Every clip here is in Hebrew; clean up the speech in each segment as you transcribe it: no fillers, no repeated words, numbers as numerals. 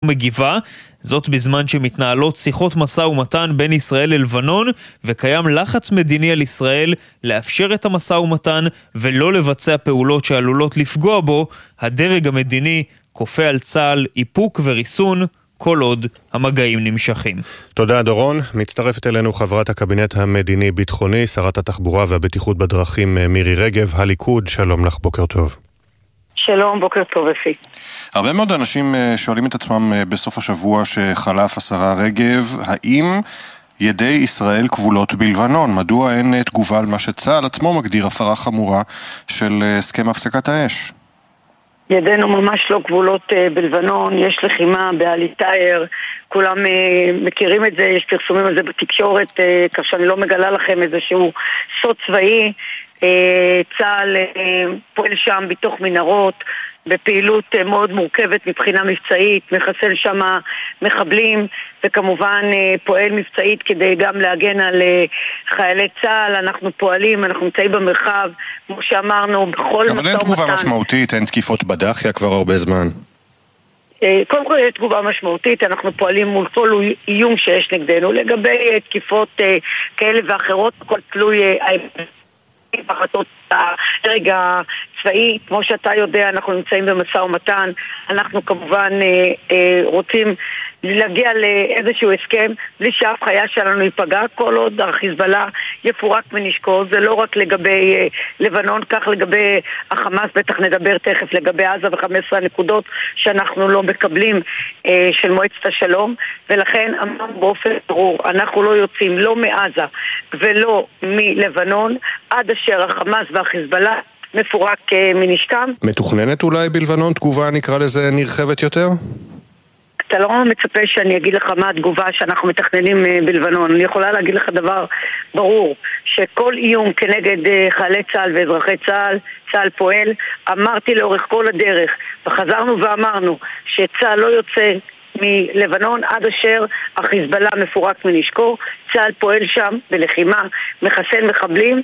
מגיבה, זאת בזמן שמתנהלות שיחות משא ומתן בין ישראל ללבנון, וקיים לחץ מדיני על ישראל לאפשר את המשא ומתן ולא לבצע פעולות שעלולות לפגוע בו. הדרג המדיני כופה על צה"ל איפוק וריסון כל עוד המגעים נמשכים. תודה דורון. מצטרפת אלינו חברת הקבינט המדיני-ביטחוני, שרת התחבורה והבטיחות בדרכים מירי רגב, הליכוד. שלום לך, בוקר טוב. שלום, בוקר טוב אפי. הרבה מאוד אנשים שואלים את עצמם בסוף השבוע שחלף השרה רגב, האם ידי ישראל כבולות בלבנון? מדוע אין תגובה על מה שצה"ל עצמו מגדיר הפרה חמורה של הסכם הפסקת האש? ידינו ממש לא גבולות בלבנון, יש לחימה באליטאייר, כולם מכירים את זה, יש פרסומים על זה בתקשורת, כך שאני לא מגלה לכם איזשהו סוד צבאי. צה"ל פועל שם בתוך מנהרות, בפעילות מאוד מורכבת מבחינה מבצעית, מחסל שם מחבלים, וכמובן פועל מבצעית כדי גם להגן על חיילי צה"ל. אנחנו פועלים, אנחנו נמצאים במרחב, כמו שאמרנו, בכל אבל אין תגובה משמעותית, אין תקיפות בדחיה כבר הרבה זמן. קודם כל יש תגובה משמעותית, אנחנו פועלים מול כל איום שיש נגדנו, לגבי תקיפות כאלה ואחרות, כל תלוי בהחלטות הדרג הצבאי. כמו שאתה יודע, אנחנו נמצאים במשא ומתן, אנחנו כמובן רוצים להגיע לאיזשהו הסכם בלי שאף חיה שלנו ייפגע, כל עוד החיזבאללה יפורק מנשקו. זה לא רק לגבי לבנון, כך לגבי החמאס, בטח נדבר תכף לגבי עזה ו15 הנקודות שאנחנו לא מקבלים של מועצת השלום, ולכן אמרנו באופן ברור, אנחנו לא יוצאים לא מעזה ולא מלבנון עד אשר החמאס והחיזבאללה מפורק מנשקם. מתוכננת אולי בלבנון תגובה, נקרא לזה, נרחבת יותר? אתה לא מצפה שאני אגיד לך מה התגובה שאנחנו מתכננים בלבנון. אני יכולה להגיד לך דבר ברור, שכל איום כנגד חיילי צה"ל ואזרחי צה"ל, צה"ל פועל. אמרתי לאורך כל הדרך, וחזרנו ואמרנו, שצה"ל לא יוצא מלבנון עד אשר החיזבאללה מפורק מנשקו. צה"ל פועל שם בלחימה, מחסל מחבלים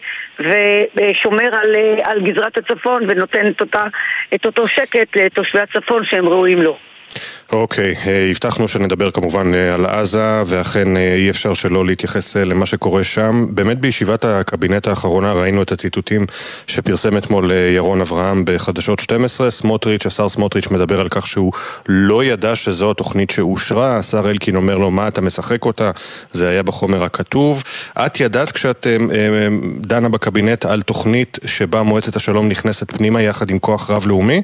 ושומר על גזרת הצפון ונותן את אותו שקט לתושבי הצפון שהם ראויים לו. אוקיי, הבטחנו שנדבר כמובן על עזה, ואכן אי אפשר שלא להתייחס למה שקורה שם. באמת בישיבת הקבינט האחרונה ראינו את הציטוטים שפרסם אתמול ירון אברהם בחדשות 12. השר סמוטריץ' מדבר על כך שהוא לא ידע שזו התוכנית שאושרה. השר אלקין אומר לו, מה אתה משחק אותה? זה היה בחומר הכתוב. את ידעת כשאת דנה בקבינט על תוכנית שבה מועצת השלום נכנסת פנימה יחד עם כוח רב לאומי?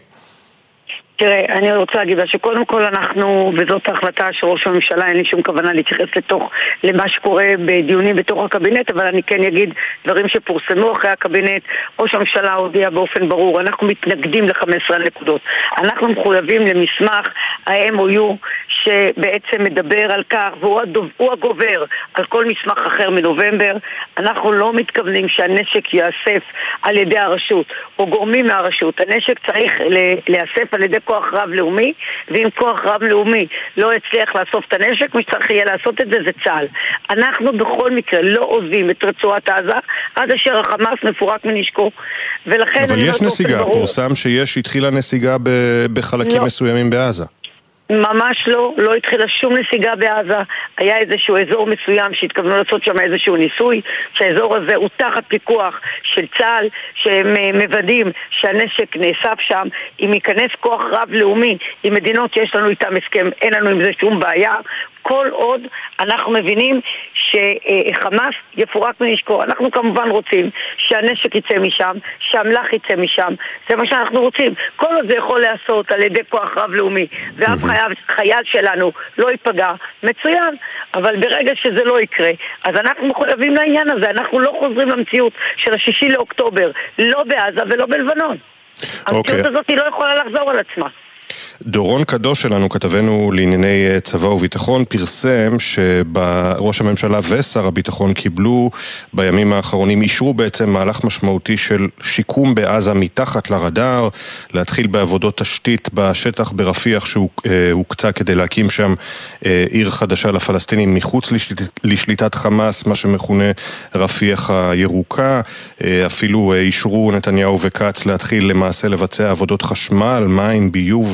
תראה, אני רוצה להגיד שקודם כל אנחנו, וזאת ההחלטה של ראש הממשלה, אין לי שום כוונה להתייחס למה שקורה בדיונים בתוך הקבינט, אבל אני כן אגיד דברים שפורסמו אחרי הקבינט. ראש הממשלה הודיע באופן ברור, אנחנו מתנגדים ל15 הנקודות. אנחנו מחויבים למסמך ה-MOU שבעצם מדבר על כך, והוא הגובר על כל מסמך אחר מנובמבר. אנחנו לא מתכוונים שהנשק יאסף על ידי הרשות או גורמים מהרשות. הנשק צריך לאסף על ידי כוח רב לאומי, ואם כוח רב לאומי לא יצליח לאסוף את הנשק, מי שצריך יהיה לעשות את זה זה צה"ל. אנחנו בכל מקרה לא עוזבים את רצועת עזה עד אשר החמאס מפורק מנשקו, ולכן אבל יש נסיגה, פורסם שיש התחילה נסיגה בחלקים מסוימים בעזה. ממש לא התחילה שום נסיגה בעזה. היה איזשהו אזור מסוים שהתכוונו לעשות שם איזשהו ניסוי, שהאזור הזה הוא תחת פיקוח של צה"ל, שהם מוודאים שהנשק נאסף שם. אם ייכנס כוח רב לאומי עם מדינות שיש לנו איתם הסכם, אין לנו עם זה שום בעיה, כל עוד אנחנו מבינים שחמאס יפורק מנשקו. אנחנו כמובן רוצים שהנשק יצא משם, שהמלח יצא משם, זה מה שאנחנו רוצים. כל עוד זה יכול לעשות על ידי כוח רב לאומי ואף חייל שלנו לא ייפגע, מצוין. אבל ברגע שזה לא יקרה, אז אנחנו מחויבים לעניין הזה. אנחנו לא חוזרים למציאות של 6 לאוקטובר, לא בעזה ולא בלבנון. המציאות הזאת היא לא יכולה לחזור על עצמה. דורון קדוש שלנו, כתבנו לענייני צבא וביטחון, פרסם שראש הממשלה ושר הביטחון קיבלו בימים האחרונים, אישרו בעצם מהלך משמעותי של שיקום בעזה מתחת לרדאר, להתחיל בעבודות תשתית בשטח ברפיח שהוקצה כדי להקים שם עיר חדשה לפלסטינים מחוץ לשליטת חמאס, מה שמכונה רפיח הירוקה. אפילו אישרו נתניהו וקץ להתחיל למעשה לבצע עבודות חשמל, מים, ביוב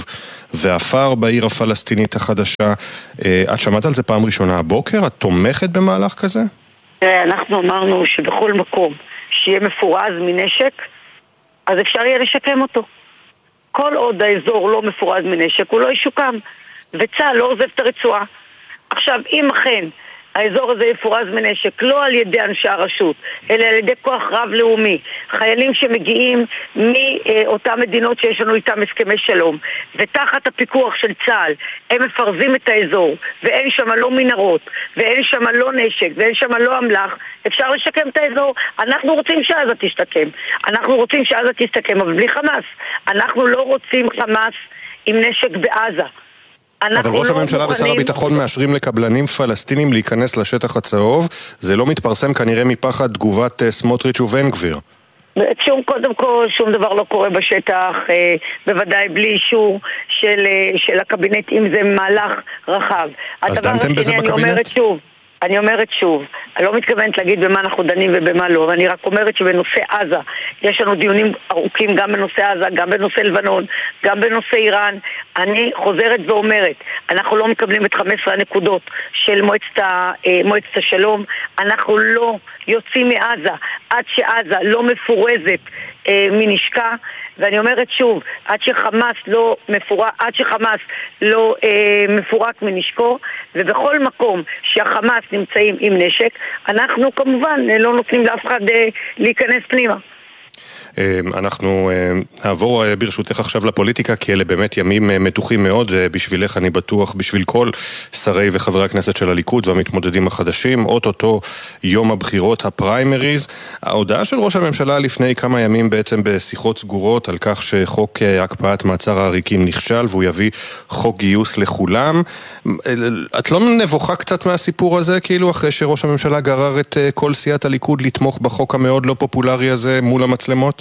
ואפר בעיר הפלסטינית החדשה. את שמעת על זה פעם ראשונה הבוקר? את תומכת במהלך כזה? אנחנו אמרנו שבכל מקום שיהיה מפורז מנשק, אז אפשר יהיה לשקם אותו. כל עוד האזור לא מפורז מנשק, הוא לא ישוקם. וצה"ל לא עוזב את הרצועה. עכשיו, אם אכן האזור הזה יפורז מנשק, לא על ידי אנשי הרשות, אלא על ידי כוח רב-לאומי, חיילים שמגיעים מאותן מדינות שיש לנו איתם הסכמי שלום, ותחת הפיקוח של צה"ל, הם מפרזים את האזור, ואין שם לא מנהרות, ואין שם לא נשק, ואין שם לא אמל"ח, אפשר לשקם את האזור. אנחנו רוצים שעזה תשתקם. אנחנו רוצים שעזה תשתקם, אבל בלי חמאס. אנחנו לא רוצים חמאס עם נשק בעזה. אבל ראש הממשלה ושר הביטחון מאשרים לקבלנים פלסטינים להיכנס לשטח הצהוב. זה לא מתפרסם כנראה מפחד תגובת סמוטריץ' ובן גביר. קודם כל, שום דבר לא קורה בשטח, בוודאי בלי אישור של הקבינט, אם זה מהלך רחב. אז דנתם בזה בקבינט? אני אומרת שוב, אני לא מתכוונת להגיד במה אנחנו דנים ובמה לא, ואני רק אומרת שבנושא עזה, יש לנו דיונים ארוכים גם בנושא עזה, גם בנושא לבנון, גם בנושא איראן. אני חוזרת ואומרת, אנחנו לא מקבלים את 15 הנקודות של מועצת השלום, אנחנו לא יוצאים מעזה עד שעזה לא מפורזת מנשקה, ואני אומרת שוב, עד שחמאס לא מפורק מנשקו, ובכל מקום שהחמאס נמצאים עם נשק, אנחנו כמובן לא נותנים לאף אחד להיכנס פנימה. אנחנו נעבור ברשותך עכשיו לפוליטיקה, כי אלה באמת ימים מתוחים מאוד, ובשבילך אני בטוח, בשביל כל שרי וחברי הכנסת של הליכוד והמתמודדים החדשים, אוטוטו יום הבחירות, הפריימריז. ההודעה של ראש הממשלה לפני כמה ימים בעצם בשיחות סגורות על כך שחוק הקפאת מעצר העריקים נכשל והוא יביא חוק גיוס לכולם. את לא נבוכה קצת מהסיפור הזה, כאילו אחרי שראש הממשלה גרר את כל סיעת הליכוד לתמוך בחוק המאוד לא פופולרי הזה מול המצלמות?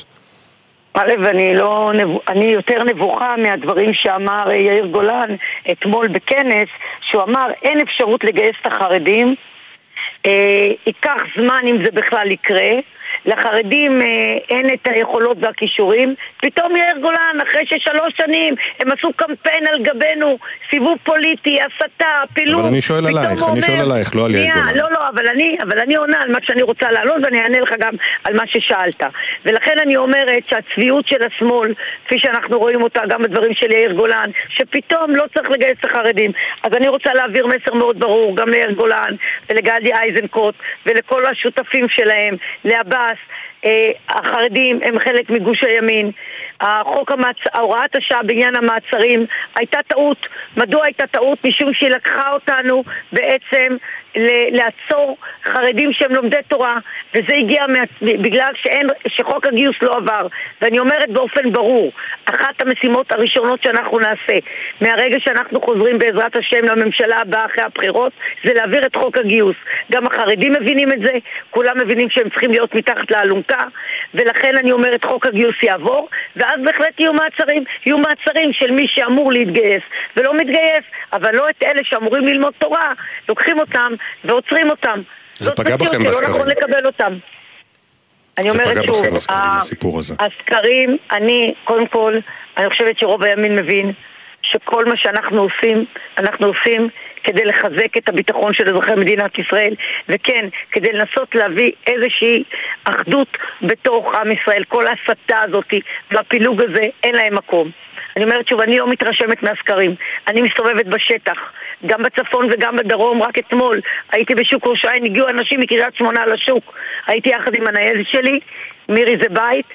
אני יותר נבוכה מהדברים שאמר יאיר גולן אתמול בכנס, שהוא אמר אין אפשרות לגייס את החרדים, ייקח זמן אם זה בכלל יקרה, לחרדים אין את היכולות והכישורים. פתאום יאיר גולן, אחרי ש3 שנים הם עשו קמפיין על גבנו, סיבוב פוליטי, הסתה, פילוג. אבל אני שואל עלייך, לא על יאיר גולן. לא, אבל אני עונה על מה שאני רוצה לעלות, ואני אענה לך גם על מה ששאלת. ולכן אני אומרת שהצביעות של השמאל, כפי שאנחנו רואים אותה גם בדברים של יאיר גולן, שפתאום לא צריך לגייס את החרדים. אז אני רוצה להעביר מסר מאוד ברור, גם ליאיר גולן ולגדי איזנקוט ולכל השותפים שלהם, לעבאס. החרדים הם חלק מגוש הימין. הוראת השעה בעניין המעצרים הייתה טעות. מדוע הייתה טעות? משום שהיא לקחה אותנו בעצם לעצור חרדים שהם לומדי תורה, וזה הגיע בגלל שחוק הגיוס לא עבר. ואני אומרת באופן ברור, אחת המשימות הראשונות שאנחנו נעשה מהרגע שאנחנו חוזרים בעזרת השם לממשלה הבאה אחרי הבחירות, זה להעביר את חוק הגיוס. גם החרדים מבינים את זה, כולם מבינים שהם צריכים להיות מתחת לאלונקה, ולכן אני אומרת חוק הגיוס יעבור, ואז בהחלט יהיו מעצרים של מי שאמור להתגייס ולא מתגייס, אבל לא את אלה שאמורים ללמוד תורה, לוקחים אותם ועוצרים אותם. זה פגע בכם בסקרים. לא נכון לקבל אותם. אני אומרת שוב, הסקרים, קודם כל, אני חושבת שרוב הימין מבין שכל מה שאנחנו עושים, אנחנו עושים כדי לחזק את הביטחון של אזרחי מדינת ישראל, וכן, כדי לנסות להביא איזושהי אחדות בתוך עם ישראל. כל ההסתה הזאת והפילוג הזה, אין להם מקום. אני אומרת שוב, אני לא מתרשמת מהסקרים. אני מסתובבת בשטח, גם בצפון וגם בדרום. רק אתמול הייתי בשוק ראש העין, הגיעו אנשים מקריית שמונה לשוק. הייתי יחד עם הניידת שלי, מירי זה בית,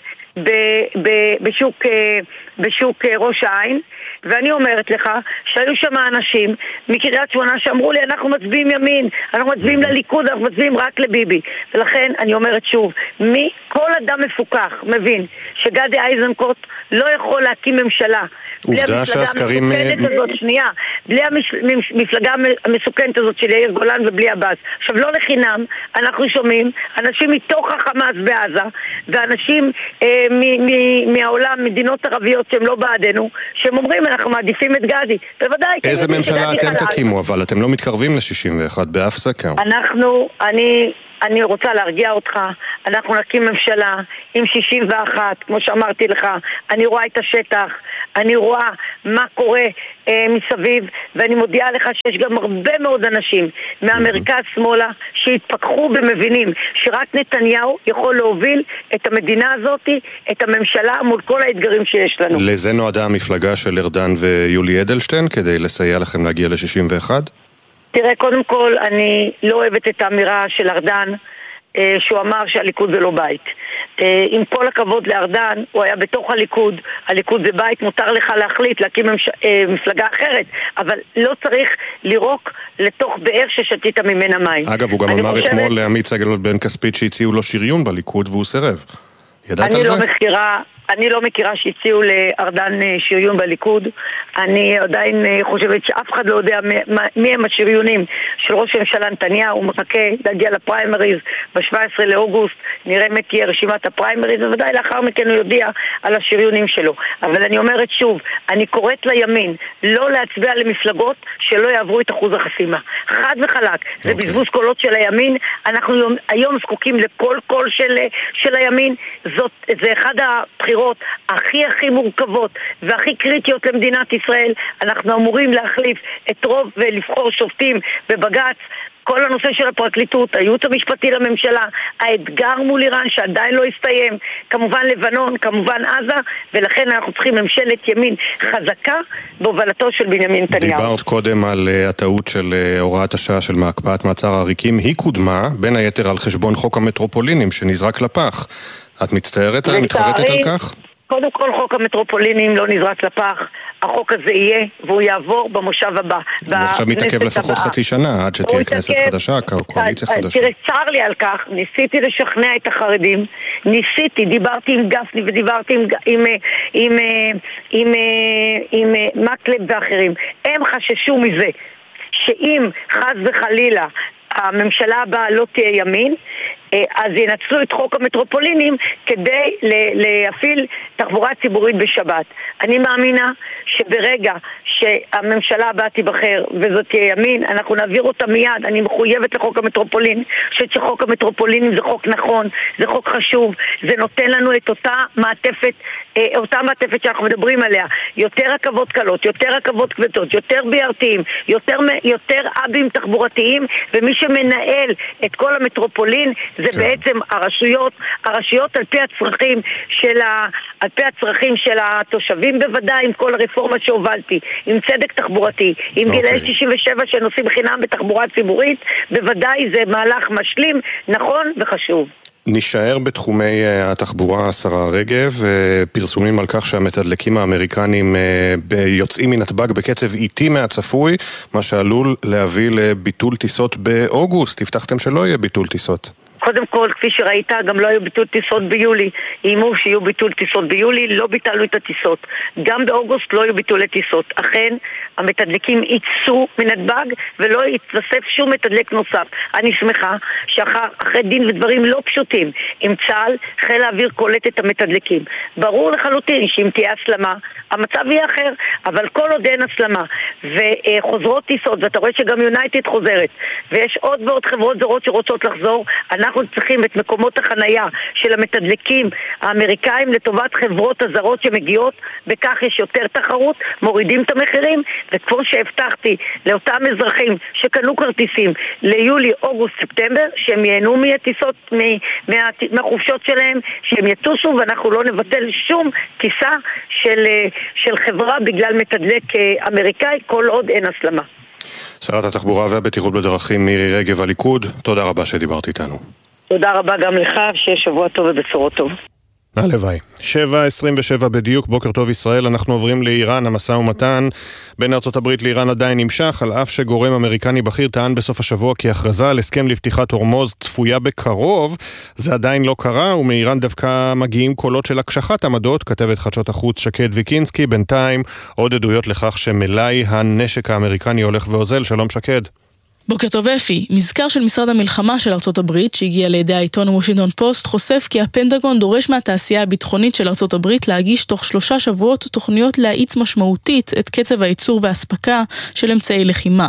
בשוק ראש העין, ואני אומרת לך שהיו שם אנשים מקריית שמונה שאמרו לי אנחנו מצביעים ימין, אנחנו מצביעים לליכוד, אנחנו מצביעים רק לביבי. ולכן אני אומרת שוב, כל אדם מפוקח מבין שגדי איזנקוט לא יכול להקים ממשלה עובדה שהסקרים בלי המפלגה המסוכנת הזאת של יאיר גולן ובלי עבאס. עכשיו לא לחינם אנחנו שומעים אנשים מתוך החמאס בעזה ואנשים מהעולם, מדינות ערביות שהם לא בעדנו, שהם אומרים אנחנו מעדיפים את גדי. בוודאי. איזה ממשלה אתם תקימו, אבל אתם לא מתקרבים ל-61 באף סקר. אני רוצה להרגיע אותך, אנחנו נקים ממשלה עם 61, כמו שאמרתי לך, אני רואה את השטח, אני רואה מה קורה מסביב, ואני מודיעה לך שיש גם הרבה מאוד אנשים מהמרכז שמאלה שהתפכחו ומבינים שרק נתניהו יכול להוביל את המדינה הזאת, את הממשלה מול כל האתגרים שיש לנו. לזה נועדה המפלגה של ארדן ויולי אדלשטיין כדי לסייע לכם להגיע ל-61? תראה, קודם כל, אני לא אוהבת את האמירה של ארדן, שהוא אמר שהליכוד זה לא בית. עם כל הכבוד לארדן, הוא היה בתוך הליכוד, הליכוד זה בית, מותר לך להחליט להקים מפלגה אחרת, אבל לא צריך לירוק לתוך באר ששתית ממנה מים. אגב, הוא גם אמר אתמול לעמית סגל בן כספית שהציעו לו שריון בליכוד והוא סירב. ידעת על זה? אני לא מכירה שהציעו לארדן שריון בליכוד. אני עדיין חושבת שאף אחד לא יודע מי הם השריונים של ראש הממשלה נתניהו. הוא מחכה להגיע לפריימריז ב-17 לאוגוסט, נראה מה תהיה רשימת הפריימריז, ובוודאי לאחר מכן הוא יודיע על השריונים שלו. אבל אני אומרת שוב, אני קוראת לימין לא להצביע למפלגות שלא יעברו את אחוז החסימה. חד וחלק, זה בזבוז קולות של הימין. אנחנו היום זקוקים לכל קול של הימין. זה אחד הבחירות הכי מורכבות והכי קריטיות למדינת ישראל. אנחנו אמורים להחליף את רוב ולבחור שופטים בבג"ץ. כל הנושא של הפרקליטות, הייעוץ המשפטי לממשלה, האתגר מול איראן שעדיין לא הסתיים, כמובן לבנון, כמובן עזה, ולכן אנחנו צריכים ממשלת ימין חזקה בהובלתו של בנימין נתניהו. דיברת קודם על הטעות של הוראת השעה של הקפאת מעצר העריקים, היא קודמה בין היתר על חשבון חוק המטרופולינים שנזרק לפח. את מצטערת? מתחרטת על כך? קודם כל חוק המטרופולינים לא נזרק לפח, החוק הזה יהיה והוא יעבור במושב הבא. הוא עכשיו מתעכב לפחות חצי שנה עד שתהיה כנסת חדשה, קואליציה חדשה. תראה, צר לי על כך, ניסיתי לשכנע את החרדים, דיברתי עם גפני ודיברתי עם מקלב ואחרים. הם חששו מזה שאם חס וחלילה הממשלה הבאה לא תהיה ימין, אז ינצלו את חוק המטרופולינים כדי להפעיל תחבורה ציבורית בשבת. אני מאמינה שברגע שהממשלה הבאה תיבחר וזאת תהיה ימין, אנחנו נעביר אותה מיד. אני מחויבת לחוק המטרופולין, שחוק המטרופולינים זה חוק נכון, זה חוק חשוב, זה נותן לנו את אותה מעטפת שאנחנו מדברים עליה, יותר רכבות קלות, יותר רכבות כבדות, יותר BRTים, יותר אבים תחבורתיים, ומי שמנהל את כל המטרופולין זה בעצם הרשויות על פי הצרכים של התושבים, בוודאי עם כל הרפורמה שהובלתי, עם צדק תחבורתי, עם גילאי 67 שנוסעים חינם בתחבורה ציבורית, בוודאי זה מהלך משלים, נכון וחשוב. נשאר בתחומי התחבורה, השרה רגב, פרסומים על כך שהמתדלקים האמריקנים יוצאים מנתב"ג בקצב איטי מהצפוי, מה שעלול להביא לביטול טיסות באוגוסט. הבטחתם שלא יהיה ביטול טיסות. קודם כל, כפי שראית, גם לא היו ביטול טיסות ביולי. איימו שיהיו ביטול טיסות ביולי, לא ביטלנו את הטיסות. גם באוגוסט לא היו ביטולי טיסות. אכן, המתדלקים יצאו מנתב"ג ולא יתווסף שום מתדלק נוסף. אני שמחה שאחרי דין ודברים לא פשוטים עם צה"ל, חיל האוויר קולט את המתדלקים. ברור לחלוטין שאם תהיה הסלמה, המצב יהיה אחר, אבל כל עוד אין הסלמה וחוזרות טיסות, ואתה רואה שגם יונייטד חוזרת, ויש עוד ועוד חברות זרות שרוצות לחזור, אנחנו צריכים את מקומות החנייה של המתדלקים האמריקאים לטובת חברות הזרות שמגיעות, בכך יש יותר תחרות, מורידים את המחירים, וכמו שהבטחתי לאותם אזרחים שקנו כרטיסים ליולי, אוגוסט, ספטמבר, שהם ייהנו מהטיסות, מהחופשות שלהם, שהם יטוסו, ואנחנו לא נבטל שום טיסה של חברה בגלל מתדלק אמריקאי, כל עוד אין הסלמה. שרת התחבורה והבטיחות בדרכים מירי רגב, הליכוד, תודה רבה שדיברת איתנו. תודה רבה גם לך, שיהיה שבוע טוב ובשורות טוב. הלוואי. 7:27 בדיוק, בוקר טוב ישראל, אנחנו עוברים לאיראן. המשא ומתן בין ארצות הברית לאיראן עדיין נמשך, על אף שגורם אמריקני בכיר טען בסוף השבוע כי הכרזה על הסכם לפתיחת הורמוז צפויה בקרוב. זה עדיין לא קרה, ומאיראן דווקא מגיעים קולות של הקשחת עמדות. כתבת חדשות החוץ שקד ויקינסקי, בינתיים עוד עדויות לכך שמלאי הנשק האמריקני הולך ואוזל. שלום שקד. בוקר טוב אפי, מזכר של משרד המלחמה של ארצות הברית שהגיע לידי העיתון וושינגטון פוסט חושף כי הפנטגון דורש מהתעשייה הביטחונית של ארצות הברית להגיש תוך 3 שבועות תוכניות להאיץ משמעותית את קצב הייצור והספקה של אמצעי לחימה.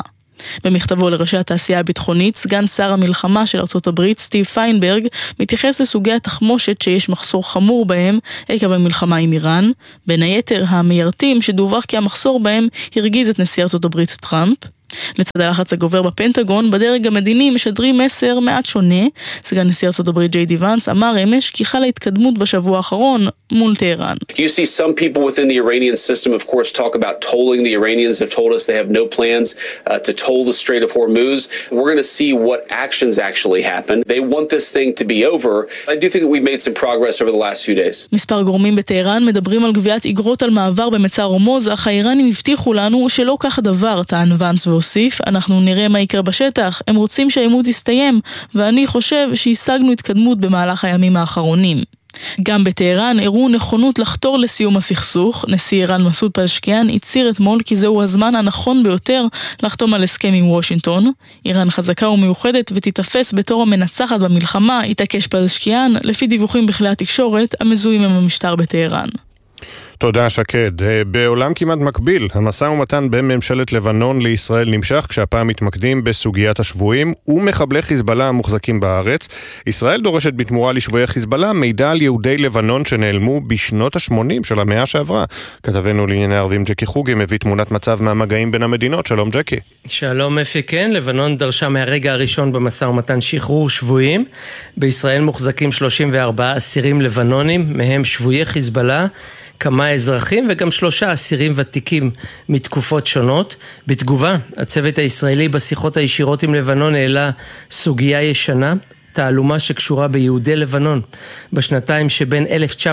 במכתבו לראשי התעשייה הביטחונית, סגן שר המלחמה של ארצות הברית, סטיב פיינברג, מתייחס לסוגי התחמושת שיש מחסור חמור בהם עקב המלחמה עם איראן. בין היתר, המיירטים שדווח כי המחסור בהם הרגיז את נשיא ארצות הברית טראמפ. לצד הלחץ הגובר בפנטגון, בדרג המדיני משדרים מסר מעט שונה. סגן נשיא ארצות הברית ג'יי די ואנס אמר אמש כי חלה התקדמות בשבוע האחרון מול טהרן. You see some people within the Iranian system of course talk about tolling. The Iranians have told us they have no plans to toll the Strait of Hormuz. We're going to see what actions actually happen. They want this thing to be over. I do think that we've made some progress over the last few days. מספר גורמים בטהרן מדברים על גביית אגרות על מעבר במצר הורמוז, אך האיראנים הבטיחו לנו שלא כך הדבר, טען ואנס והוסיף, אנחנו נראה מה יקרה בשטח, הם רוצים שהעימות יסתיים, ואני חושב שהשגנו התקדמות במהלך הימים האחרונים. גם בטהרן הראו נכונות לחתור לסיום הסכסוך. נשיא איראן מסעוד פזשקיאן הצהיר אתמול כי זהו הזמן הנכון ביותר לחתום על הסכם עם וושינגטון. איראן חזקה ומאוחדת ותתפס בתור המנצחת במלחמה, התעקש פזשקיאן, לפי דיווחים בכלי התקשורת המזוהים עם המשטר בטהרן. תודה שקד. בעולם כמעט מקביל, המשא ומתן בין ממשלת לבנון לישראל נמשך, כשהפעם מתמקדים בסוגיית השבויים ומחבלי חיזבאללה המוחזקים בארץ. ישראל דורשת בתמורה לשבויי חיזבאללה מידע על יהודי לבנון שנעלמו בשנות ה-80 של המאה שעברה. כתבנו לענייני ערבים ג'קי חוגי מביא תמונת מצב מהמגעים בין המדינות. שלום ג'קי. שלום אפי, כן, לבנון דרשה מהרגע הראשון במשא ומתן שחרור שבויים. בישראל מוחזקים 34 אסירים לבנונים, מהם שבויי חיזבאללה, כמה אזרחים וגם 3 אסירים ותיקים מתקופות שונות. בתגובה, הצוות הישראלי בשיחות הישירות עם לבנון העלה סוגיה ישנה, תעלומה שקשורה ביהודי לבנון. בשנתיים שבין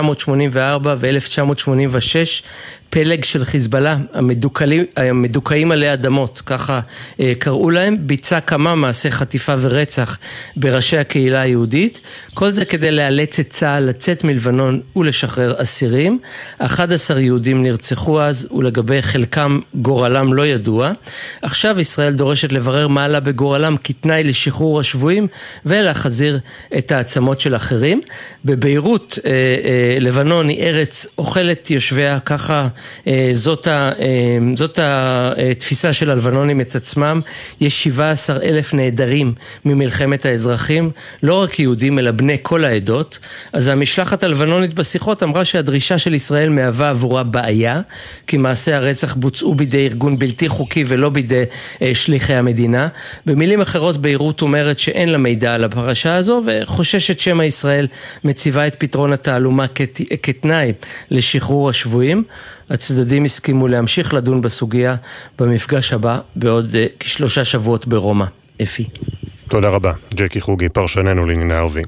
1984 ו-1986, פלג של חיזבאללה, המדוכאים עלי אדמות, ככה קראו להם, ביצע כמה מעשי חטיפה ורצח בראשי הקהילה היהודית. כל זה כדי לאלץ את צה"ל לצאת מלבנון ולשחרר אסירים. 11 יהודים נרצחו אז, ולגבי חלקם גורלם לא ידוע. עכשיו ישראל דורשת לברר מה עלה בגורלם כתנאי לשחרור השבויים, ולהחזיר את העצמות של אחרים. בביירות, לבנון היא ארץ אוכלת יושביה, ככה זאת התפיסה של הלבנונים את עצמם. יש 17,000 נעדרים ממלחמת האזרחים, לא רק יהודים אלא בני כל העדות. אז המשלחת הלבנונית בשיחות אמרה שהדרישה של ישראל מהווה עבורה בעיה, כי מעשי הרצח בוצעו בידי ארגון בלתי חוקי ולא בידי שליחי המדינה. במילים אחרות, ביירות אומרת שאין לה מידע על הפרשה הזו, וחוששת שמא ישראל מציבה את פתרון התעלומה כתנאי לשחרור השבויים. הצדדים הסכימו להמשיך לדון בסוגיה במפגש הבא בעוד כ3 שבועות ברומא. אפי. תודה רבה. ג'קי חוגי, פרשננו לענייני ערבים.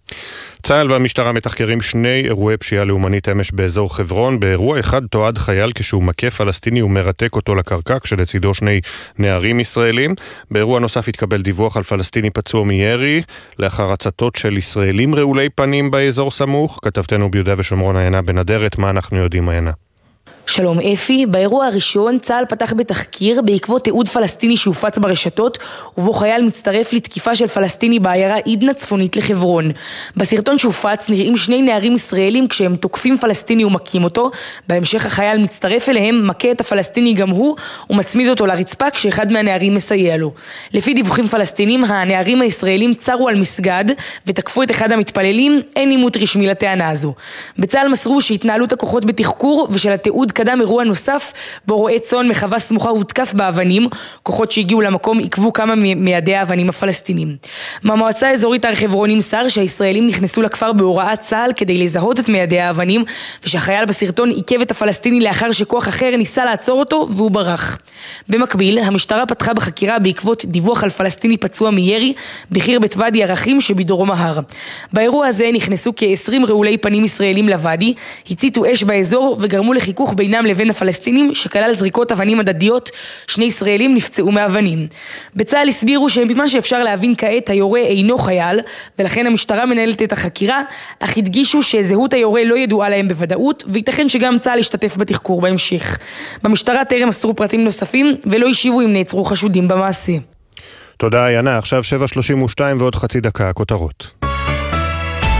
צה"ל והמשטרה מתחקרים 2 אירועי פשיעה לאומנית אמש באזור חברון. באירוע אחד תועד חייל כשהוא מכה פלסטיני ומרתק אותו לקרקע, כשלצידו 2 נערים ישראלים. באירוע נוסף התקבל דיווח על פלסטיני פצוע מירי לאחר הצתות של ישראלים רעולי פנים באזור סמוך. כתבתנו ביהודה ושומרון עיינה בנדרת, מה אנחנו יודעים עיינה? שלום אפי, באירוע הראשון צה"ל פתח בתחקיר בעקבות תיעוד פלסטיני שהופץ ברשתות, ובו חייל מצטרף לתקיפה של פלסטיני בעיירה עידנה צפונית לחברון. בסרטון שהופץ נראים 2 נערים ישראלים כשהם תוקפים פלסטיני ומכים אותו. בהמשך החייל מצטרף אליהם, מכה את הפלסטיני גם הוא, ומצמיד אותו לרצפה כשאחד מהנערים מסייע לו. לפי דיווחים פלסטינים, הנערים הישראלים צרו על מסגד ותקפו את אחד המתפללים. אין עימות רשמי לטענה הזו. בצה"ל מסרו שהתנהלות הכוחות בתחקור ושל התיעוד קדם אירוע נוסף בו רועה צאן מחווה סמוכה הותקף באבנים. כוחות שהגיעו למקום עיכבו כמה מיידי האבנים הפלסטינים. מהמועצה האזורית הר חברון נמסר שהישראלים נכנסו לכפר בהוראת צה"ל כדי לזהות את מיידי האבנים, ושהחייל בסרטון עיכב את הפלסטיני לאחר שכוח אחר ניסה לעצור אותו והוא ברח. במקביל, המשטרה פתחה בחקירה בעקבות דיווח על פלסטיני פצוע מירי בחיר בית ואדי ערכים שבדרום ההר. באירוע הזה נכנסו כ-20 רעולי פנים ישראלים לוואדי, הציתו אש באזור וגרמו לחיכוך בינם לבין הפלסטינים שכלל זריקות אבנים הדדיות. 2 ישראלים נפצעו מאבנים. בצה"ל הסבירו שבמה שאפשר להבין כעת היורה אינו חייל, ולכן המשטרה מנהלת את החקירה, אך הדגישו שזהות היורה לא ידועה להם בוודאות, וייתכן שגם צה"ל ישתתף בתחקור בהמשך. במשטרה טרם מסרו פרטים נוספים ולא השיבו אם נעצרו חשודים במעשה. תודה עיינה, עכשיו 7:32 ועוד חצי דקה, הכותרות.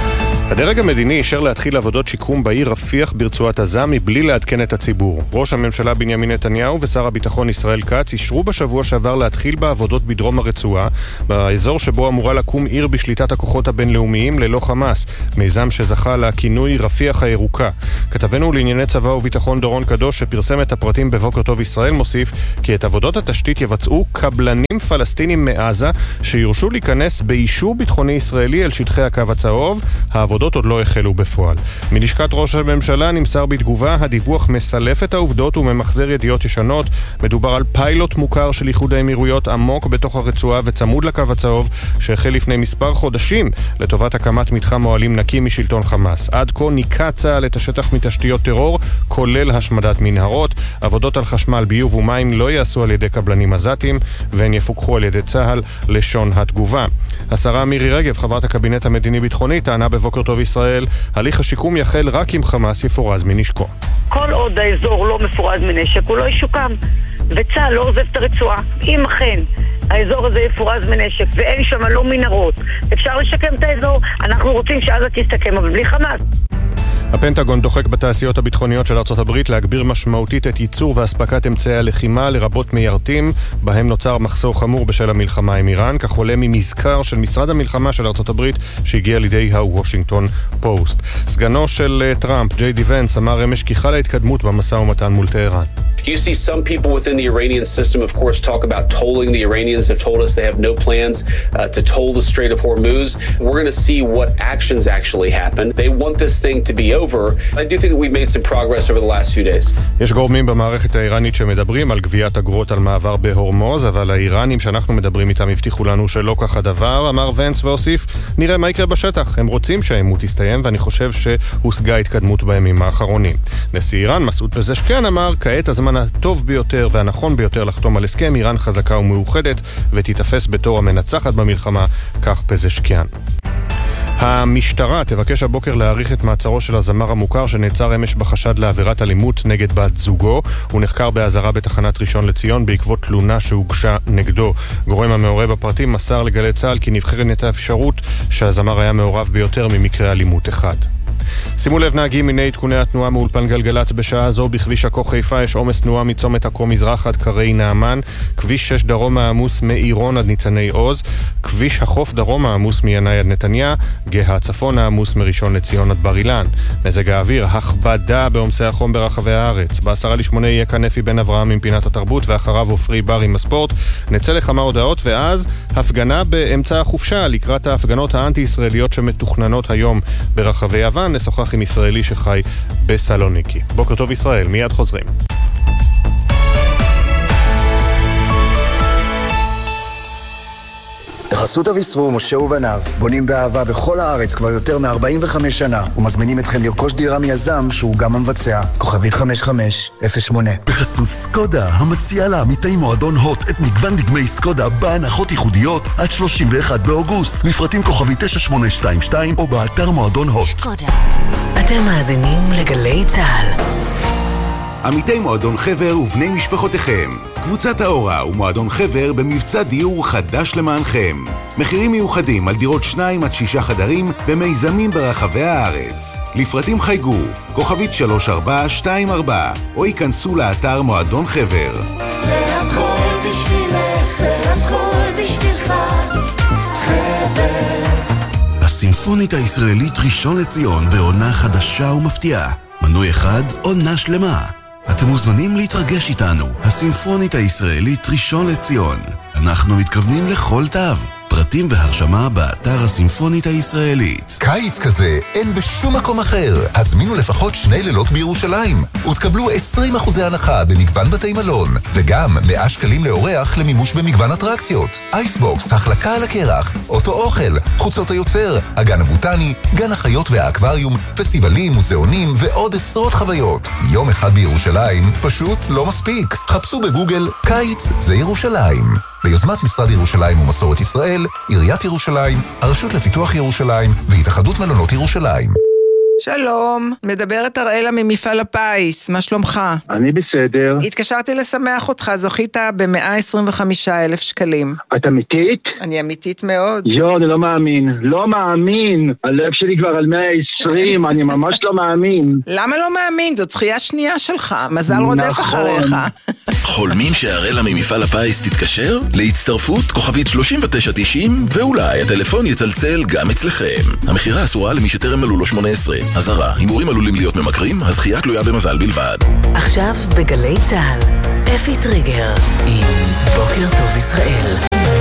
הדרג המדיני אישר להתחיל עבודות שיקום בעיר רפיח ברצועת עזה מבלי לעדכן את הציבור. ראש הממשלה בנימין נתניהו ושר הביטחון ישראל כץ אישרו בשבוע שעבר להתחיל בעבודות בדרום הרצועה, באזור שבו אמורה לקום עיר בשליטת הכוחות הבינלאומיים ללא חמאס, מיזם שזכה לכינוי רפיח הירוקה. כתבנו לענייני צבא וביטחון דורון קדוש שפרסם את הפרטים בבוקר טוב ישראל מוסיף כי את עבודות התשתית יבצעו קבלנים פלסטינים מעזה שיורשו להיכנס באישור ביטחוני ישראלי אל שטחי הקו הצהוב. העבודות עוד לא החלו בפועל. מלשכת ראש הממשלה נמסר בתגובה, הדיווח מסלף את העובדות וממחזר ידיעות ישנות. מדובר על פיילוט מוכר של איחוד האמירויות עמוק בתוך הרצועה וצמוד לקו הצהוב, שהחל לפני מספר חודשים לטובת הקמת מתחם אוהלים נקי משלטון חמאס. עד כה ניקה צה"ל את השטח מתשתיות טרור, כולל השמדת מנהרות. עבודות על חשמל, ביוב ומים לא יעשו על ידי קבלנים עזתים, והן יפוקחו על ידי צה"ל, לשון התגובה. השרה מירי רגב, חברת הקבינט המדיני-ביטחוני, טענה בבוקר טוב ישראל, הליך השיקום יחל רק אם חמאס יפורז מנשקו. כל עוד האזור לא מפורז מנשק, הוא לא ישוקם. וצה"ל לא עוזב את הרצועה. אם אכן האזור הזה יפורז מנשק ואין שם לא מנהרות, אפשר לשקם את האזור. אנחנו רוצים שעזה תסתכם, אבל בלי חמאס. הפנטגון דוחק בתעשיות הביטחוניות של ארצות הברית להגביר משמעותית את ייצור והספקת אמצעי הלחימה לרבות מיירטים, בהם נוצר מחסור חמור בשל המלחמה עם איראן, כך עולה ממזכר של משרד המלחמה של ארצות הברית שהגיע לידי הוושינגטון פוסט. סגנו של טראמפ, ג'יי די ונס, אמר אמש כי חלה התקדמות במשא ומתן מול טהרן. You see some people within the Iranian system, of course, talk about tolling. The Iranians have told us they have no plans to toll the Strait of Hormuz. We're going to see what actions actually happen. They want this thing to be over. I do think that we've made some progress over the last few days. יש גורמים במערכת האיראנית שמדברים על גביית אגרות על מעבר בהורמוז, אבל האיראנים שאנחנו מדברים איתם הבטיחו לנו שלא כך הדבר. אמר ונס והוסיף, נראה מה יקרה בשטח. הם רוצים שהעימות יסתיים, ואני חושב שהושגה התקדמות בימים האחרונים. נשיא איראן, מסעוד פזשקיאן, אמר, כעת הזמן הטוב ביותר והנכון ביותר לחתום על הסכם. איראן חזקה ומאוחדת ותתאפס בתור המנצחת במלחמה, כך פזשקיאן. המשטרה תבקש הבוקר להאריך את מעצרו של הזמר המוכר שנעצר אמש בחשד לעבירת אלימות נגד בת זוגו. הוא נחקר באזהרה בתחנת ראשון לציון בעקבות תלונה שהוגשה נגדו. גורם המעורב בפרטים מסר לגלי צה"ל כי נבחנת האפשרות שהזמר היה מעורב ביותר ממקרה אלימות אחד. שימו לב נהגים, מיני עדכוני התנועה מאולפן גלגלץ בשעה זו. בכביש עכו חיפה יש עומס תנועה מצומת עכו מזרח עד קרי נעמן, כביש 6 דרום העמוס מעירון עד ניצני עוז, כביש החוף דרום העמוס מינאי עד נתניה, גאה הצפון העמוס מראשון לציון עד בר אילן. מזג האוויר, הכבדה בעומסי החום ברחבי הארץ. ב7:50 יהיה כאן אפי בן אברהם עם פינת התרבות, ואחריו עופרי בר עם הספורט. נצא לכמה הודעות ואז הפגנה באמצע החופשה לקראת ההפגנות האנטי-ישראליות שמתוכננות היום ברחבי יוון. נשוחח עם ישראלי שחי בסלוניקי. בוקר טוב ישראל, מיד חוזרים. בחסות אביסרו, משה ובניו, בונים באהבה בכל הארץ כבר יותר מ-45 שנה, ומזמינים אתכם לרכוש דירה מיזם שהוא גם המבצע. כוכבית 5508. בחסות סקודה, המציעה לעמיתי מועדון הוט את מגוון דגמי סקודה בהנחות ייחודיות עד 31 באוגוסט. מפרטים כוכבית 9822 או באתר מועדון הוט. סקודה. אתם מאזינים לגלי צה"ל. עמיתי מועדון חבר ובני משפחותיכם, קבוצת האורה ומועדון חבר במבצע דיור חדש למענכם. מחירים מיוחדים על דירות 2 עד 6 חדרים במיזמים ברחבי הארץ. לפרטים חייגו, כוכבית 3424, או ייכנסו לאתר מועדון חבר. זה הכל בשבילך, זה הכל בשבילך, חבר. הסימפונית הישראלית ראשון לציון בעונה חדשה ומפתיעה. מנוי אחד, עונה שלמה. אתם מוזמנים להתרגש איתנו. הסימפונית הישראלית ראשון לציון. אנחנו מתכוונים לכל תו. פרטים והרשמה באתר הסימפונית הישראלית. קיץ כזה אין בשום מקום אחר. הזמינו לפחות 2 לילות בירושלים ותקבלו 20% הנחה במגוון בתי מלון, וגם 100 שקלים לאורח למימוש במגוון אטרקציות. אייסבוקס, החלקה על הקרח, אוטו אוכל, חוצות היוצר, הגן הבוטני, גן החיות והאקווריום, פסטיבלים, מוזיאונים ועוד עשרות חוויות. יום אחד בירושלים פשוט לא מספיק. חפשו בגוגל קיץ זה ירושלים. ביוזמת משרד ירושלים ומסורת ישראל, עיריית ירושלים, הרשות לפיתוח ירושלים והתאחדות מלונות ירושלים. שלום, מדברת אראלה ממפעל הפיס, מה שלומך? אני בסדר. התקשרתי לשמח אותך, זכית ב125,000 שקלים. את אמיתית? אני אמיתית מאוד. אני לא מאמין, לא מאמין. הלב שלי כבר על 120, אני ממש לא מאמין. למה לא מאמין? זאת זכייה שנייה שלך, מזל רודף אחריך. חולמים שהראלה ממפעל הפיס תתקשר? להצטרפות כוכבית 3990 ואולי הטלפון יצלצל גם אצלכם. המחירה אסורה למי שטרם מלאו לו 18. אזהרה, הימורים עלולים להיות ממכרים, הזכייה תלויה במזל בלבד. עכשיו בגלי צהל, אפי טריגר עם בוקר טוב ישראל.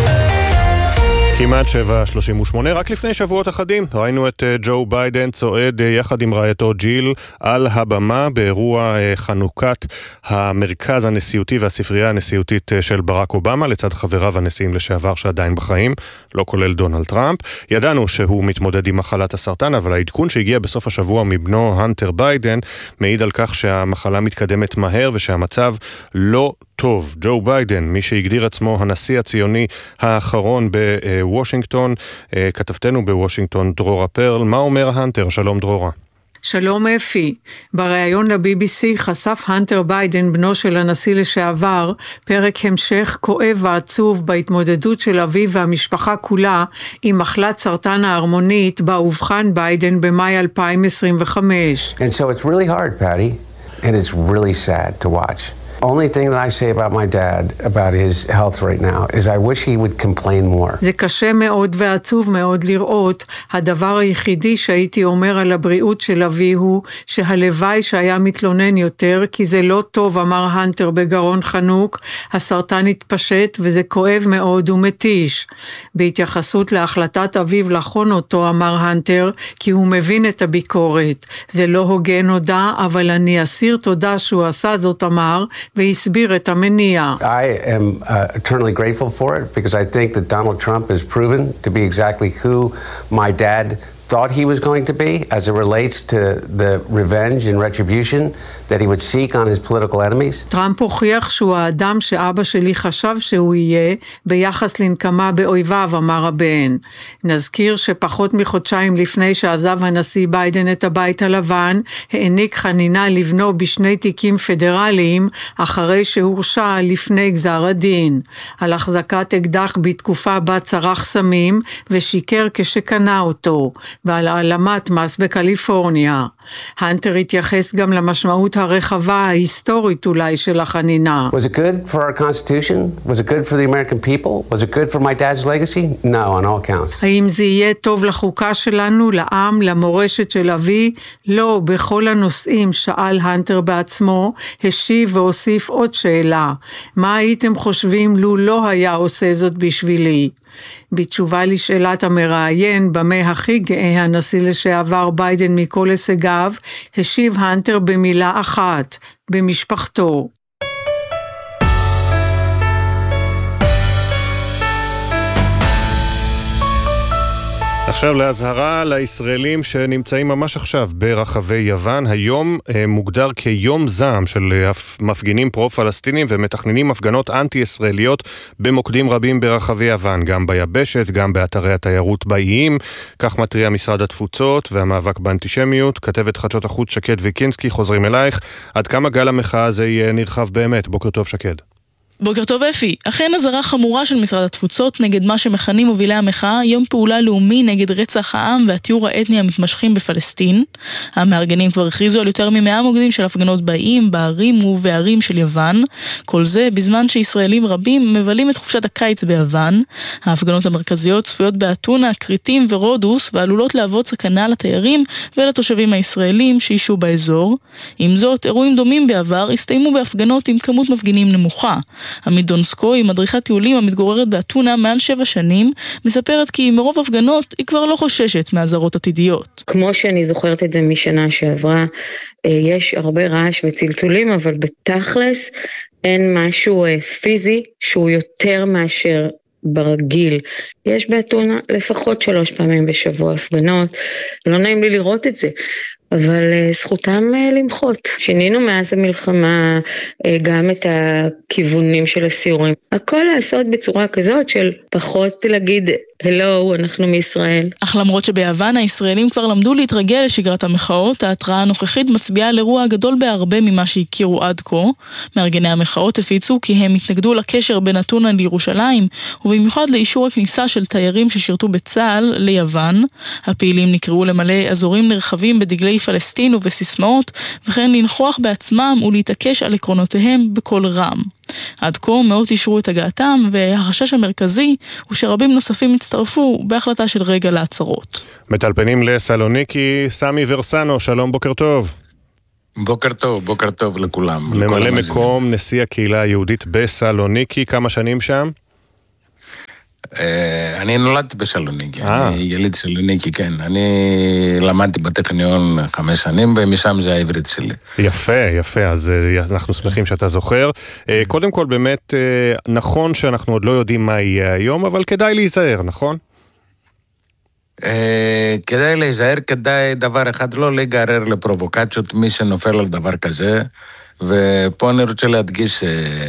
כמעט 7:38, רק לפני שבועות אחדים ראינו את ג'ו ביידן צועד יחד עם רעייתו ג'יל על הבמה באירוע חנוכת המרכז הנשיאותי והספרייה הנשיאותית של ברק אובמה, לצד חבריו הנשיאים לשעבר שעדיין בחיים, לא כולל דונלד טראמפ. ידענו שהוא מתמודד עם מחלת הסרטן, אבל העדכון שהגיע בסוף השבוע מבנו הנטר ביידן מעיד על כך שהמחלה מתקדמת מהר ושהמצב לא טוב. ג'ו ביידן, מי שהגדיר עצמו הנשיא הציוני האחרון בוושינגטון, כתבתנו בוושינגטון דרורה פרל. מה אומר הנטר? שלום דרורה. שלום אפי, בריאיון ל-BBC חשף הנטר ביידן, בנו של הנשיא לשעבר, פרק המשך כואב ועצוב בהתמודדות של אביו והמשפחה כולה עם מחלת סרטן ההרמונית בה אובחן ביידן במאי 2025. And so it's really hard, Patty, and it's really sad to watch. Only thing that I say about my dad, about his health right now, is I wish he would complain more. זה קשה מאוד ועצוב מאוד לראות. הדבר היחידי שהייתי אומר על הבריאות של אבי הוא שהלוואי שהיה מתלונן יותר, כי זה לא טוב, אמר הנטר בגרון חנוק. הסרטן התפשט וזה כואב מאוד ומתיש. בהתייחסות להחלטת אביו לחון אותו, אמר הנטר, כי הוא מבין את הביקורת. זה לא הוגן הודע, אבל אני אסיר תודה שהוא עשה זאת, אמר, והסביר את המניע. I am eternally grateful for it because I think that Donald Trump has proven to be exactly who my dad thought he was going to be as it relates to the revenge and retribution that he would seek on his political enemies. טראמפ הוכיח שהוא האדם שאבא שלי חשב שהוא יהיה ביחס לנקמה באויביו, אמר הבן. נזכיר שפחות מחודשיים לפני שעזב הנשיא ביידן את הבית הלבן, העניק חנינה לבנו בשני תיקים פדרליים אחרי שהורשע לפני גזר הדין. על החזקת אקדח בתקופה בה צרח סמים ושיקר כשקנה אותו. ועל העלמת מס בקליפורניה. הנטר התייחס גם למשמעות הרחבה ההיסטורית אולי של החנינה. Was it good for our Constitution? Was it good for the American people? Was it good for my dad's legacy? No, on all counts. האם זה יהיה טוב לחוקה שלנו, לעם, למורשת של אבי? לא, בכל הנושאים, שאל הנטר בעצמו, השיב והוסיף עוד שאלה. מה הייתם חושבים לו לא היה עושה זאת בשבילי? בתשובה לשאלת המראיין, במה הכי גאה הנשיא לשעבר ביידן מכל הישגיו, השיב הנטר במילה אחת, במשפחתו. עכשיו להזהרה לישראלים שנמצאים ממש עכשיו ברחבי יוון. היום מוגדר כיום זעם של מפגינים פרו-פלסטינים ומתכננים הפגנות אנטי-ישראליות במוקדים רבים ברחבי יוון, גם ביבשת, גם באתרי התיירות באיים. כך מטריע משרד התפוצות והמאבק באנטישמיות. כתבת חדשות החוץ שקד ויקינסקי, חוזרים אלייך. עד כמה גל המחאה הזה יהיה נרחב באמת? בוקר טוב שקד. בוקר טוב אפי, אכן הזרה חמורה של משרד התפוצות נגד מה שמכנים מובילי המחאה, יום פעולה לאומי נגד רצח העם והתיאור האתני המתמשכים בפלסטין. המארגנים כבר הכריזו על יותר מ100 מוקדים של הפגנות באיים, בערים ובערים של יוון. כל זה בזמן שישראלים רבים מבלים את חופשת הקיץ ביוון. ההפגנות המרכזיות צפויות באתונה, קריטים ורודוס, ועלולות להוות סכנה לתיירים ולתושבים הישראלים שישו באזור. עם זאת, אירועים דומים בעבר הסתיימו בהפגנות עם כמות מפגינים נמוכה. עמית דונסקוי, מדריכת טיולים המתגוררת באתונה מעל 7 שנים, מספרת כי מרוב הפגנות היא כבר לא חוששת מהזרות עתידיות. כמו שאני זוכרת את זה משנה שעברה, יש הרבה רעש וצלצולים, אבל בתכלס אין משהו פיזי שהוא יותר מאשר ברגיל. יש באתונה לפחות 3 פעמים בשבוע הפגנות, לא נעים לי לראות את זה. אבל זכותם למחות. שינינו מאז המלחמה גם את הכיוונים של הסיורים. הכל לעשות בצורה כזאת של פחות להגיד הלו, אנחנו מישראל. אך למרות שביוון הישראלים כבר למדו להתרגל לשגרת המחאות, ההתראה הנוכחית מצביעה על אירוע גדול בהרבה ממה שהכירו עד כה. מארגני המחאות הפיצו כי הם התנגדו לקשר בין אתונה לירושלים, ובמיוחד לאישור הכניסה של תיירים ששירתו בצה"ל ליוון. הפעילים נקראו למלא אזורים נרחבים בדגלי פלסטין ובסיסמאות, וכן לנכוח בעצמם ולהתעקש על עקרונותיהם בכל רם. עד כה מאות אישרו את הגעתם, והחשש המרכזי הוא שרבים נוספים הצטרפו בהחלטה של רגע לעצרות. מטלפנים לסלוניקי, סמי ורסנו, שלום, בוקר טוב. בוקר טוב לכולם. ממלא מקום נשיא הקהילה היהודית בסלוניקי, כמה שנים שם? אני נולדתי בסלוניקי, אני יליד סלוניקי, כן. אני למדתי בטכניון 5 שנים, ומשם זה העברית שלי. יפה, אז אנחנו שמחים שאתה זוכר. קודם כל, באמת, נכון שאנחנו עוד לא יודעים מה יהיה היום, אבל כדאי להיזהר, נכון? כדאי להיזהר, כדאי דבר אחד, לא להיגרר לפרובוקציות, מי שנופל על דבר כזה, ופה אני רוצה להדגיש,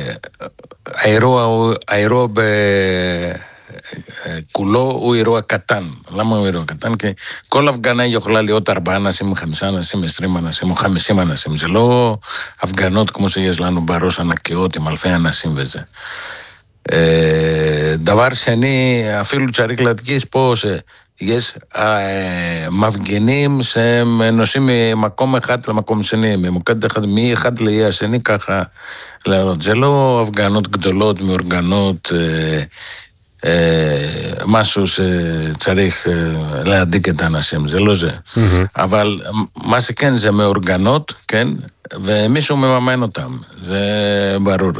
האירוע כולו הוא אירוע קטן. למה הוא אירוע קטן? כי כל הפגנה יכולה להיות 4 אנשים, 5 אנשים, 20 אנשים או 50 אנשים. זה לא הפגנות כמו שיש לנו בראש ענקיות עם אלפי אנשים וזה. דבר שני, אפילו צריך להדגיש פה שיש מפגינים שהם נוסעים ממקום אחד למקום שני, ממוקד אחד, מאחד לאי השני ככה. זה לא הפגנות גדולות, מאורגנות, משהו שצריך להדאיג את האנשים, זה לא זה. אבל מה שכן, זה מאורגנות, כן? ומישהו מממן אותם, זה ברור.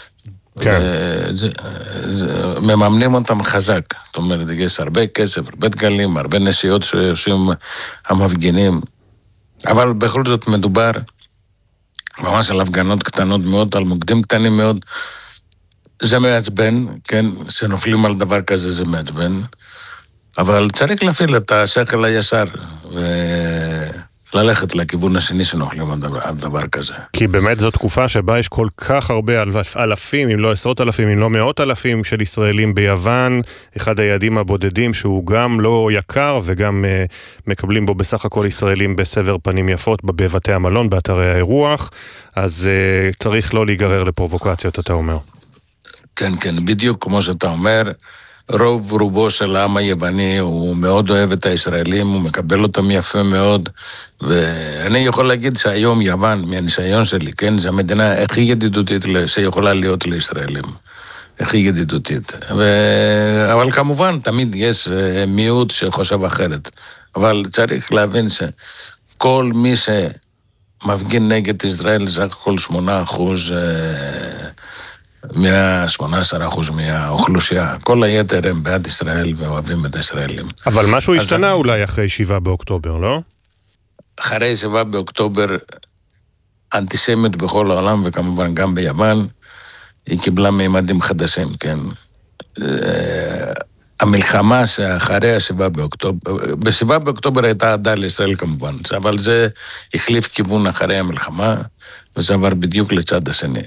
מממנים אותם חזק, זאת אומרת, יש הרבה כסף, הרבה דגלים, הרבה נסיעות שעושים המפגינים, אבל בכל זאת מדובר ממש על הפגנות קטנות מאוד, על מוקדים קטנים מאוד. זה מעצבן, כן, שנופלים על דבר כזה זה מעצבן, אבל צריך להפעיל את השכל הישר וללכת לכיוון השני שנופלים על דבר כזה. כי באמת זו תקופה שבה יש כל כך הרבה אלפים, אם לא 10,000, אם לא 100,000 של ישראלים ביוון, אחד היעדים הבודדים שהוא גם לא יקר וגם מקבלים בו בסך הכל ישראלים בסבר פנים יפות בבתי המלון, באתרי האירוח, אז צריך לא להיגרר לפרובוקציות, אתה אומר. כן, כן, בדיוק כמו שאתה אומר, רובו של העם היווני הוא מאוד אוהב את הישראלים, הוא מקבל אותם יפה מאוד, ואני יכול להגיד שהיום יוון, מהניסיון שלי, כן, זו המדינה הכי ידידותית שיכולה להיות לישראלים, הכי ידידותית. אבל כמובן, תמיד יש מיעוט שחושב אחרת, אבל צריך להבין שכל מי שמפגין נגד ישראל, זה הכל 8%, 18% מהאוכלוסייה. כל היתר הם בעד ישראל ואוהבים את הישראלים. אבל משהו השתנה אולי אחרי 7 באוקטובר, לא? אחרי 7 באוקטובר, אנטישמיות בכל העולם, וכמובן גם ביוון, היא קיבלה מימדים חדשים, כן. המלחמה שאחרי 7 באוקטובר, ב-7 באוקטובר הייתה עדה לישראל כמובן, אבל זה החליף כיוון אחרי המלחמה, וזה עבר בדיוק לצד השני.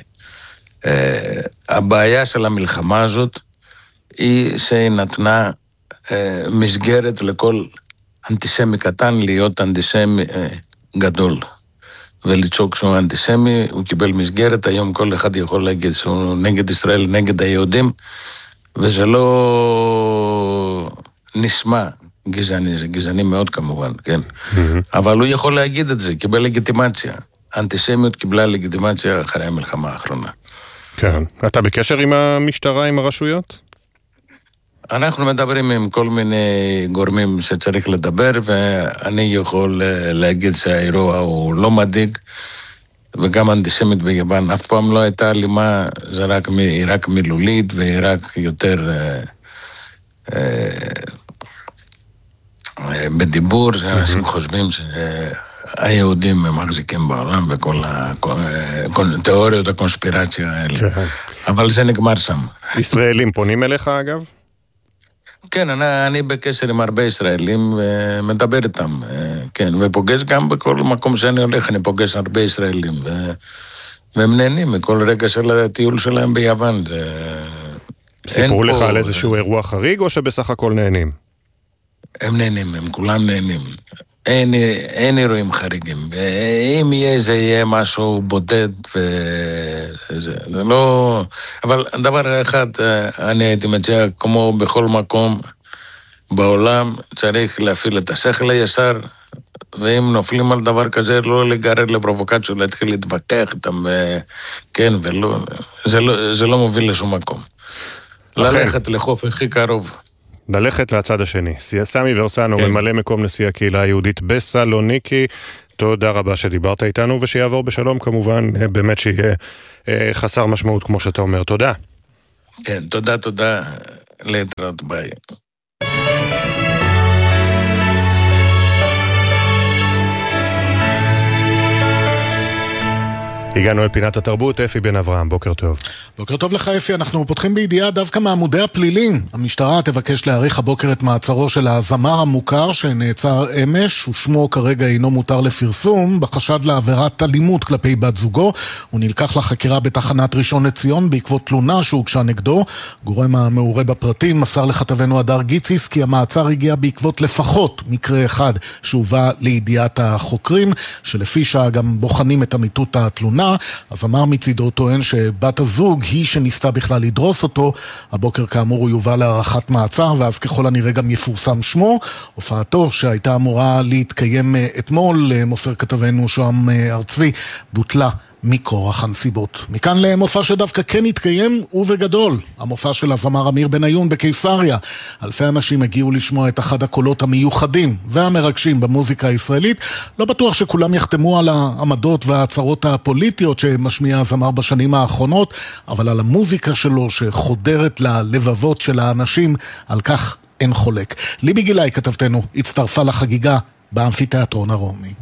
הבעיה של המלחמה הזאת היא שהיא נתנה מסגרת לכל אנטישמי קטן להיות אנטישמי גדול ולצעוק שהוא אנטישמי, הוא קיבל מסגרת, היום כל אחד יכול להגיד שהוא נגד ישראל, נגד היהודים, וזה לא נשמע גזעני, זה גזעני מאוד כמובן, כן, אבל הוא יכול להגיד את זה, קיבל לגיטימציה, האנטישמיות קיבלה לגיטימציה אחרי המלחמה האחרונה. כן. אתה בקשר עם המשטרה, עם הרשויות? אנחנו מדברים עם כל מיני גורמים שצריך לדבר, ואני יכול להגיד שהאירוע הוא לא מדאיג, וגם אנטישמית ביוון אף פעם לא הייתה אלימה, זה רק מילולית, והיא רק יותר בדיבור, אנשים חושבים היהודים הם מחזיקים בעולם בכל התיאוריות הקונספירציה האלה. אבל זה נגמר שם. ישראלים פונים אליך אגב? כן, אני בקשר עם הרבה ישראלים ומדבר איתם, כן, ופוגש גם בכל מקום שאני הולך, אני פוגש הרבה ישראלים, והם נהנים מכל רגע של הטיול שלהם ביוון, סיפרו לך על איזשהו אירוע חריג, או שבסך הכל נהנים? הם נהנים, הם כולם נהנים. אין אירועים חריגים. אם יהיה, זה יהיה משהו בודד, וזה לא... אבל דבר אחד, אני הייתי מציע, כמו בכל מקום בעולם, צריך להפעיל את השכל הישר, ואם נופלים על דבר כזה, לא לגרד לפרובוקציות, להתחיל להתווכח איתם, כן, ולא, זה לא מוביל לשום מקום. ללכת לחוף הכי קרוב. ללכת לצד השני. סמי ורסנו, ממלא מקום נשיא הקהילה היהודית בסלוניקי, תודה רבה שדיברת איתנו, ושיעבור בשלום כמובן, באמת שיהיה חסר משמעות כמו שאתה אומר. תודה. כן, תודה, להתראות, ביי. הגענו אל פינת התרבות, אפי בן אברהם, בוקר טוב. בוקר טוב לך אפי, אנחנו פותחים בידיעה דווקא מעמודי הפלילים. המשטרה תבקש להאריך הבוקר את מעצרו של הזמר המוכר שנעצר אמש, ושמו כרגע אינו מותר לפרסום, בחשד לעבירת אלימות כלפי בת זוגו. הוא נלקח לחקירה בתחנת ראשון לציון בעקבות תלונה שהוגשה נגדו. גורם המעורה בפרטים מסר לכתבנו הדר גיציס כי המעצר הגיע בעקבות לפחות מקרה אחד שהובא לידיעת החוקרים, שלפי שעה גם בוחנים את אמיתות התלונה. הזמר מצידו טוען שבת הזוג היא שניסתה בכלל לדרוס אותו. הבוקר כאמור הוא יובא להארכת מעצר, ואז ככל הנראה גם יפורסם שמו. הופעתו שהייתה אמורה להתקיים אתמול, מוסר כתבנו שוהם ארצבי, בוטלה מכורח הנסיבות. מכאן למופע שדווקא כן התקיים ובגדול, המופע של הזמר אמיר בניון בקיסריה. אלפי אנשים הגיעו לשמוע את אחד הקולות המיוחדים והמרגשים במוזיקה הישראלית. לא בטוח שכולם יחתמו על העמדות וההצהרות הפוליטיות שמשמיע הזמר בשנים האחרונות, אבל על המוזיקה שלו שחודרת ללבבות של האנשים, על כך אין חולק. ליבי גילאי כתבתנו הצטרפה לחגיגה באמפיתיאטרון הרומי.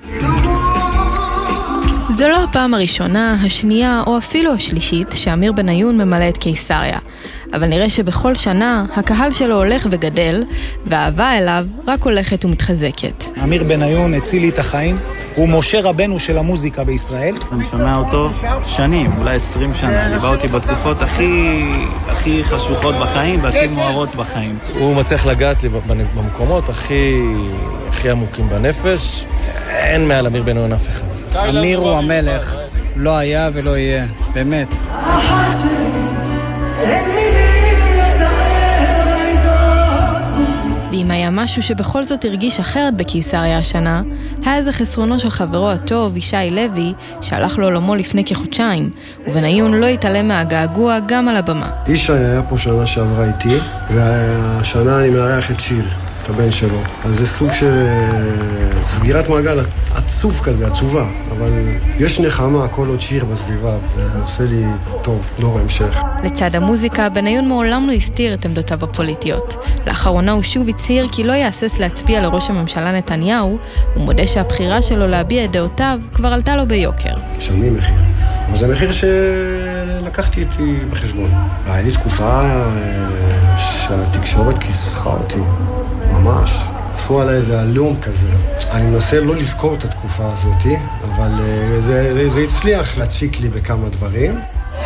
זו לא הפעם הראשונה, השנייה או אפילו השלישית שאמיר בניון ממלא את קיסריה. אבל נראה שבכל שנה הקהל שלו הולך וגדל, והאהבה אליו רק הולכת ומתחזקת. אמיר בניון הציל לי את החיים, הוא משה רבנו של המוזיקה בישראל. אני שומע אותו שנים, אולי 20 שנה. ליווה אותי בתקופות הכי חשוכות בחיים והכי מוארות בחיים. הוא מצליח לגעת לי במקומות הכי עמוקים בנפש. אין מעל אמיר בניון אף אחד. אמיר הוא המלך, לא היה ולא יהיה, באמת. ואם היה משהו שבכל זאת הרגיש אחרת בקיסריה השנה, היה איזה חסרונו של חברו הטוב, ישי לוי, שהלך לעולמו לפני כחודשיים, ובניון לא התעלם מהגעגוע גם על הבמה. ישי היה פה שנה שעברה איתי, והשנה אני מארח את שיל, את הבן שלו. אז זה סוג של סגירת מעגל עצוב כזה, עצובה, אבל יש נחמה, הכל עוד שיר בסביבה, זה עושה לי טוב, דור המשך. לצד המוזיקה, בניון מעולם לא הסתיר את עמדותיו הפוליטיות. לאחרונה הוא שוב הצהיר כי לא יאסס להצביע לראש הממשלה נתניהו, ומודה שהבחירה שלו להביע את דעותיו כבר עלתה לו ביוקר. משלמים מחיר, אבל זה מחיר שלקחתי איתי בחשבון. היה לי תקופה שהתקשורת כיסחה אותי, ממש. עשו עליי איזה אלום כזה. אני מנסה לא לזכור את התקופה הזאת, אבל זה הצליח להציק לי בכמה דברים.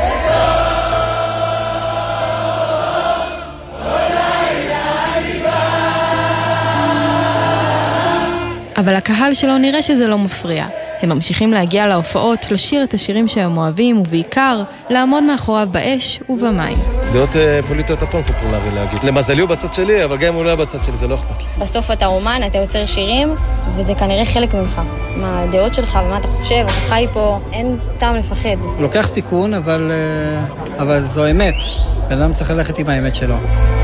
אבל הקהל שלו נראה שזה לא מפריע. הם ממשיכים להגיע להופעות, לשיר את השירים שהם אוהבים, ובעיקר לעמוד מאחוריו באש ובמים. דעות פוליטיות הפעם פופולרי להגיד. למזלי הוא בצד שלי, אבל גם אם הוא לא בצד שלי, זה לא אכפת לי. בסוף אתה אומן, אתה יוצר שירים, וזה כנראה חלק ממך. מה הדעות שלך, ומה אתה חושב, אתה חי פה, אין טעם לפחד. הוא לוקח סיכון, אבל זו אמת. בן אדם צריך ללכת עם האמת שלו.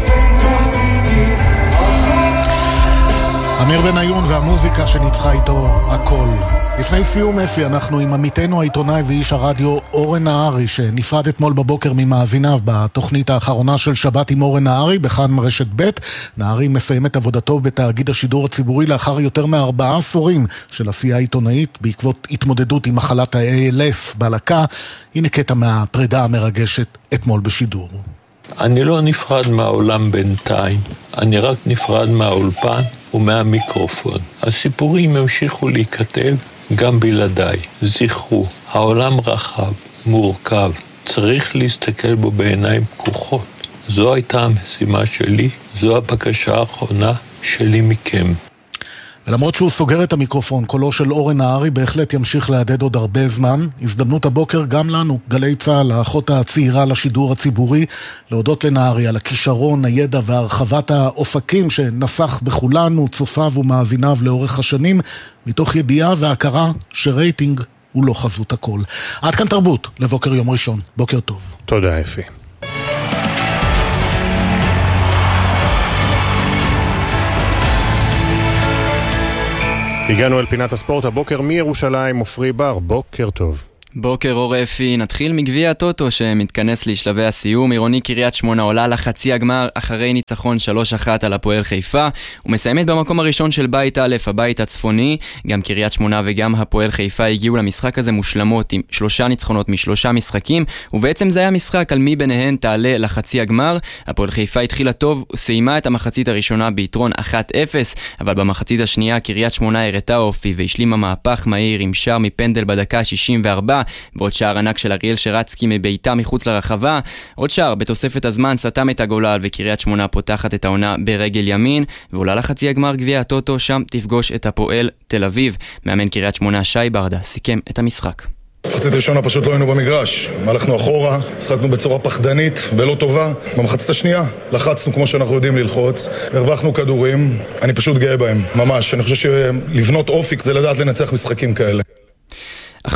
אמיר בניון והמוזיקה שניצחה איתו הכל. לפני סיום אפי, אנחנו עם עמיתנו העיתונאי ואיש הרדיו אורן נהרי, שנפרד אתמול בבוקר ממאזיניו בתוכנית האחרונה של שבת עם אורן נהרי, בכאן רשת ב'. נהרי מסיים את עבודתו בתאגיד השידור הציבורי לאחר יותר מ4 עשורים של עשייה עיתונאית, בעקבות התמודדות עם מחלת ה-ALS בלקה. הנה קטע מהפרידה המרגשת אתמול בשידור. אני לא נפרד מהעולם בינתיים, אני רק נפרד מהאולפן ומהמיקרופון. הסיפורים המשיכו להיכתב גם בלעדיי. זכרו, העולם רחב, מורכב, צריך להסתכל בו בעיניים פקוחות. זו הייתה המשימה שלי, זו הבקשה האחרונה שלי מכם. ולמרות שהוא סוגר את המיקרופון, קולו של אורן נהרי בהחלט ימשיך להדהד עוד הרבה זמן. הזדמנות הבוקר גם לנו, גלי צהל, האחות הצעירה לשידור הציבורי, להודות לנהרי על הכישרון, הידע והרחבת האופקים שנסח בכולנו, צופיו ומאזיניו לאורך השנים, מתוך ידיעה והכרה שרייטינג הוא לא חזות הכל. עד כאן תרבות, לבוקר יום ראשון. בוקר טוב. תודה אפי. הגענו אל פינת הספורט הבוקר מירושלים, עופרי בר, בוקר טוב. בוקר אור אפי, נתחיל מגביע הטוטו שמתכנס לשלבי הסיום. עירוני קריית שמונה עולה לחצי הגמר אחרי ניצחון 3-1 על הפועל חיפה, ומסיימת במקום הראשון של בית א', הבית הצפוני. גם קריית שמונה וגם הפועל חיפה הגיעו למשחק הזה מושלמות עם 3 ניצחונות מ3 משחקים, ובעצם זה היה משחק על מי ביניהן תעלה לחצי הגמר. הפועל חיפה התחילה טוב, סיימה את המחצית הראשונה ביתרון 1-0, אבל במחצית השנייה קריית שמונה הראתה אופי והשלימה מהפך מהיר עם שער מפנדל בדקה 64, ועוד שער ענק של אריאל שרצקי מביתה מחוץ לרחבה. עוד שער בתוספת הזמן סתם את הגולל, וקריית שמונה פותחת את העונה ברגל ימין ועולה לחצי הגמר גביע הטוטו, שם תפגוש את הפועל תל אביב. מאמן קריית שמונה שי ברדה סיכם את המשחק. מחצית ראשונה פשוט לא היינו במגרש, הלכנו אחורה, שחקנו בצורה פחדנית ולא טובה. במחצית השנייה לחצנו כמו שאנחנו יודעים ללחוץ, הרווחנו כדורים, אני פשוט גאה בהם, ממש. אני חושב שלבנות אופי זה לדעת לנצח משחקים כאלה.